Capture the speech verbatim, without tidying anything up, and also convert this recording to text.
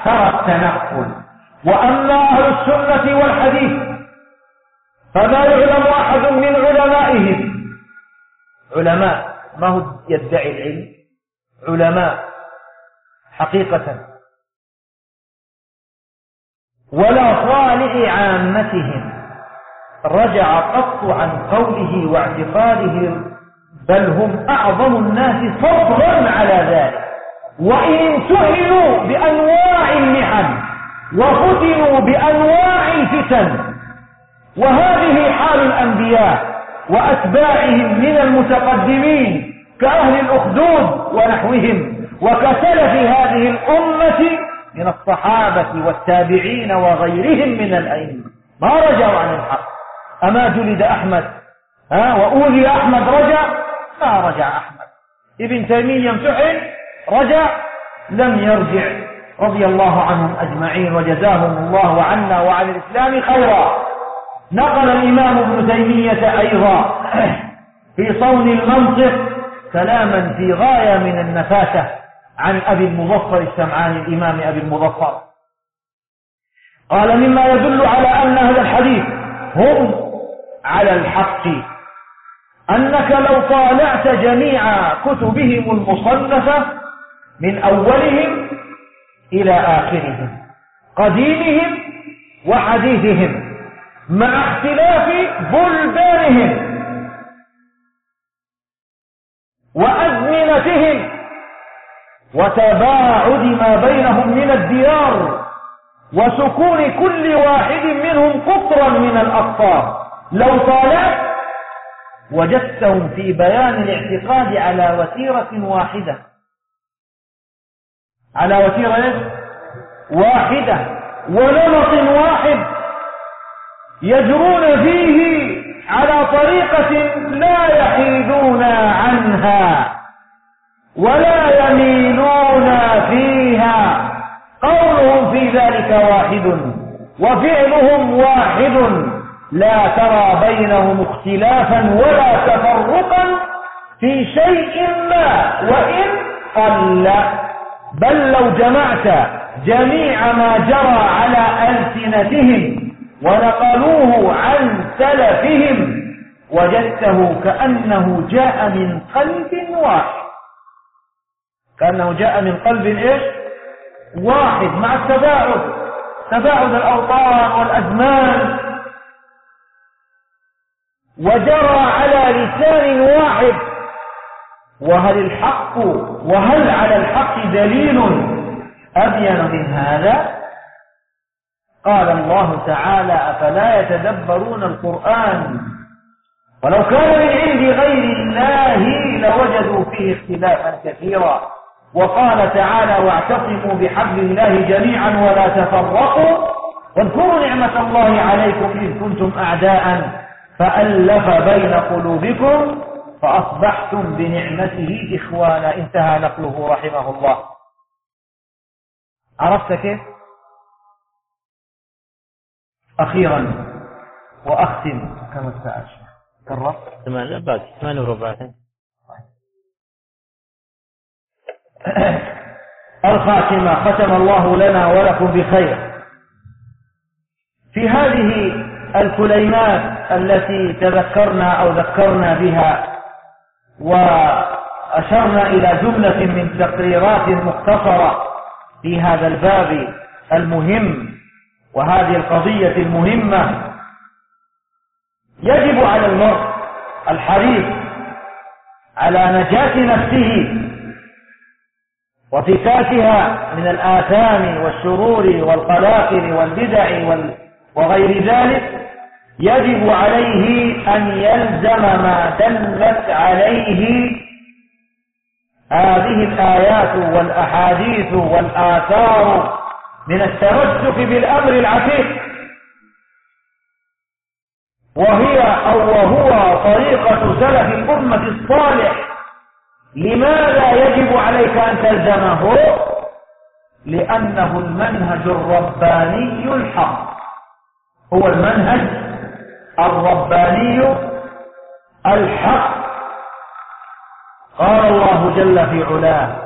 ترى التنقل. وأما أهل السنة والحديث فما يعلم أحد من علمائهم، علماء ما هو يدعي العلم، علماء حقيقة، ولا صالح عامتهم رجع قط عن قوله واعتقاده، بل هم أعظم الناس صبرا على ذلك، وإن امتهنوا بأنواع المحن وفتنوا بأنواع الفتن. وهذه حال الأنبياء وأتباعهم من المتقدمين كأهل الأخدود ونحوهم، وكسلف هذه الأمة من الصحابة والتابعين وغيرهم من الأئمة، ما رجعوا عن الحق. أما جلد أحمد ها وأوذي أحمد رجع؟ ما رجع أحمد. ابن تيمية امتحن رجع؟ لم يرجع، رضي الله عنهم أجمعين وجزاهم الله عنا وعن الإسلام خيرا. نقل الإمام ابن تيمية أيضا في صون المنطق كلاما في غاية من النفاسة عن أبي المظفر السمعاني، الإمام أبي المظفر، قال: مما يدل على أن أهل الحديث هم على الحق أنك لو طالعت جميع كتبهم المصنفة من أولهم إلى آخرهم، قديمهم وحديثهم، مع اختلاف بلدانهم وأزمنتهم وتباعد ما بينهم من الديار وسكون كل واحد منهم قطرا من الأقطار، لو طالعت وجدتهم في بيان الاعتقاد على وتيرة واحدة، على وتيرة واحدة ونمط واحد، يجرون فيه على طريقة لا يحيدون عنها ولا يميلون فيها، قولهم في ذلك واحد وفعلهم واحد، لا ترى بينهم اختلافا ولا تفرقا في شيء ما وإن قل، بل لو جمعت جميع ما جرى على ألسنتهم ونقلوه عن سلفهم وجدته كأنه جاء من قلب واحد، كأنه جاء من قلب إيش؟ واحد، مع التباعد، تباعد الأوطان والأزمان، وجرى على لسان واحد. وهل الحق وهل على الحق دليل أبين من هذا؟ قال الله تعالى: أفلا يتدبرون القرآن ولو كان من عند غير الله لوجدوا فيه اختلافا كثيرا. وقال تعالى: واعتصموا بحبل الله جميعا ولا تفرقوا واذكروا نعمة الله عليكم إذ كنتم أعداء فألف بين قلوبكم فأصبحتم بنعمته إخوانا. انتهى نقله رحمه الله. عرفت كيف؟ أخيرا وأختم كما الساعة كررت ثمان باقي ثمان وربع. الخاتمة: ختم الله لنا ولكم بخير. في هذه الكلمات التي تذكرنا أو ذكرنا بها وأشرنا إلى جملة من تقريرات مختصرة في هذا الباب المهم وهذه القضية المهمة، يجب على المرء الحريص على نجاة نفسه وفكاكها من الآثام والشرور والقلاقل والبدع وغير ذلك. يجب عليه أن يلزم ما دلت عليه هذه الآيات والأحاديث والآثار من التمسك بالأمر العتيق، وهي أو وهو طريقة سلف الأمة الصالح. لماذا يجب عليك أن تلزمه؟ لأنه المنهج الرباني الحق، هو المنهج الرباني الحق. قال الله جل في علاه: